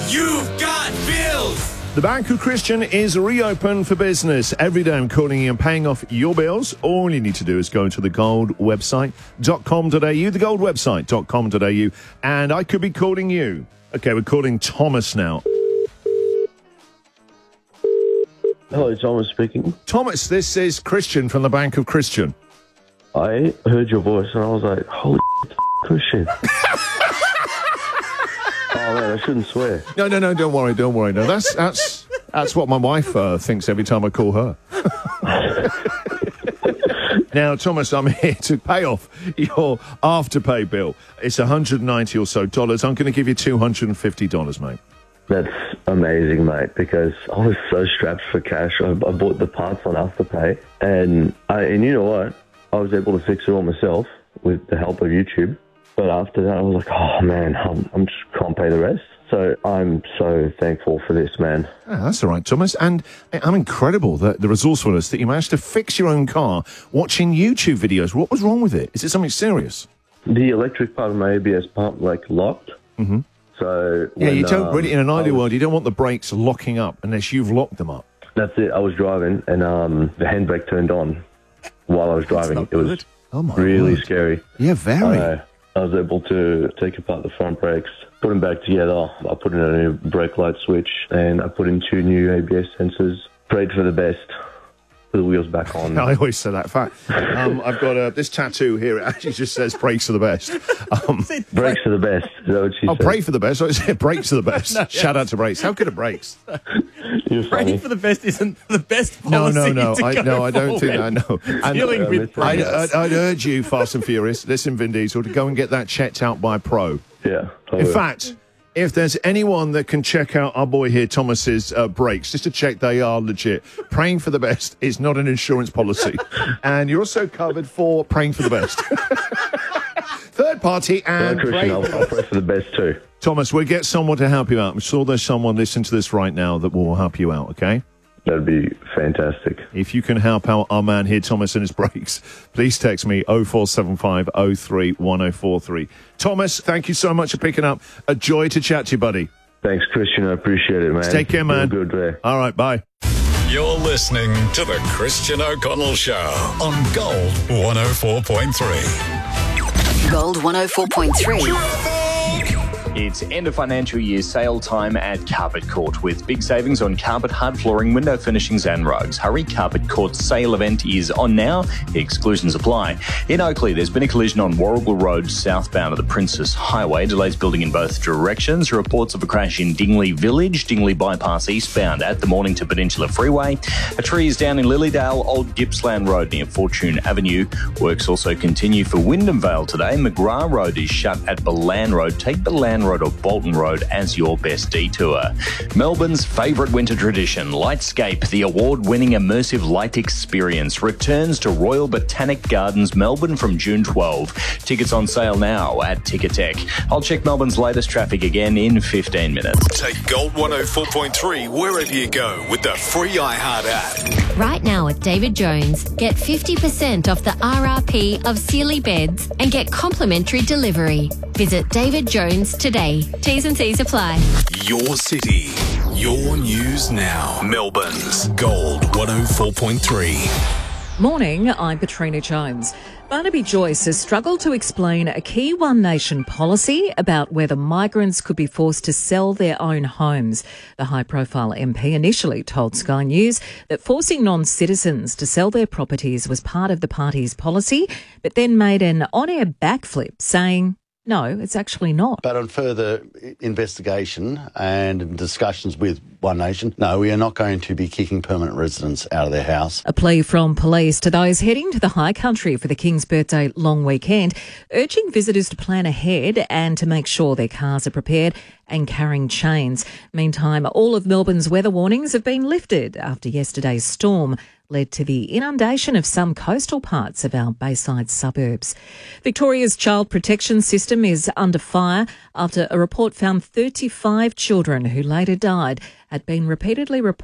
You've got bills. The Bank of Christian is reopened for business. Every day I'm calling you and paying off your bills. All you need to do is go to thegoldwebsite.com.au, thegoldwebsite.com.au, and I could be calling you. Okay, we're calling Thomas now. Hello, Thomas speaking. Thomas, this is Christian from the Bank of Christian. I heard your voice and I was like, holy Christian. Oh man, I shouldn't swear. No, don't worry. No, that's what my wife thinks every time I call her. Now, Thomas, I'm here to pay off your Afterpay bill. It's $190 or so. I'm going to give you $250, mate. That's amazing, mate, because I was so strapped for cash. I bought the parts on Afterpay, and you know what? I was able to fix it all myself with the help of YouTube. But after that, I was like, oh, man, I'm just can't pay the rest. So I'm so thankful for this, man. Oh, that's all right, Thomas. And I'm incredible, the resourcefulness that you managed to fix your own car watching YouTube videos. What was wrong with it? Is it something serious? The electric part of my ABS pump, locked. Mm-hmm. So yeah, you don't really, in an ideal world, you don't want the brakes locking up unless you've locked them up. That's it. I was driving, and the handbrake turned on while I was driving. It was really scary. Yeah, very. I was able to take apart the front brakes, put them back together. I put in a new brake light switch, and I put in 2 new ABS sensors. Prayed for the best. Put the wheels back on. I always say that. In fact, I've got this tattoo here. It actually just says "Brakes are the best." Brakes are the best. Is that what she said? Pray for the best. I said brakes are the best. No, shout out to Brakes. How good are Brakes? Praying for the best isn't the best policy. No. I don't think that. No. Dealing with I'd urge you, Fast and Furious, listen, Vin Diesel, to go and get that checked out by a pro. Yeah. In fact, if there's anyone that can check out our boy here, Thomas's brakes, just to check they are legit, praying for the best is not an insurance policy. And you're also covered for praying for the best. Third party and Christian, I'll pray for the best too. Thomas, we'll get someone to help you out. I'm sure there's someone listening to this right now that will help you out, okay? That'd be fantastic. If you can help out our man here, Thomas, and his brakes, please text me 0475 03 1043. Thomas, thank you so much for picking up. A joy to chat to you, buddy. Thanks, Christian. I appreciate it, man. Take care, man. Good day. All right, bye. You're listening to The Christian O'Connell Show on Gold 104.3. Gold 104.3. It's end of financial year sale time at Carpet Court with big savings on carpet, hard flooring, window finishings and rugs. Hurry, Carpet Court's sale event is on now. Exclusions apply. In Oakley, there's been a collision on Warrigal Road southbound of the Princess Highway. Delays building in both directions. Reports of a crash in Dingley Village, Dingley Bypass eastbound at the Mornington Peninsula Freeway. A tree is down in Lilydale, Old Gippsland Road near Fortune Avenue. Works also continue for Wyndham Vale today. McGrath Road is shut at Balan Road. Take Balan Road or Bolton Road as your best detour. Melbourne's favourite winter tradition, Lightscape, the award-winning immersive light experience, returns to Royal Botanic Gardens, Melbourne from June 12. Tickets on sale now at Ticketek. I'll check Melbourne's latest traffic again in 15 minutes. Take Gold 104.3 wherever you go with the free iHeart app. Right now at David Jones, get 50% off the RRP of Sealy beds and get complimentary delivery. Visit David Jones today. T's and C's apply. Your city, your news now. Melbourne's Gold 104.3. Morning, I'm Katrina Jones. Barnaby Joyce has struggled to explain a key One Nation policy about whether migrants could be forced to sell their own homes. The high-profile MP initially told Sky News that forcing non-citizens to sell their properties was part of the party's policy, but then made an on-air backflip saying, no, it's actually not. But on further investigation and discussions with One Nation, no, we are not going to be kicking permanent residents out of their house. A plea from police to those heading to the high country for the King's birthday long weekend, urging visitors to plan ahead and to make sure their cars are prepared and carrying chains. Meantime, all of Melbourne's weather warnings have been lifted after yesterday's storm led to the inundation of some coastal parts of our Bayside suburbs. Victoria's child protection system is under fire after a report found 35 children who later died had been repeatedly reported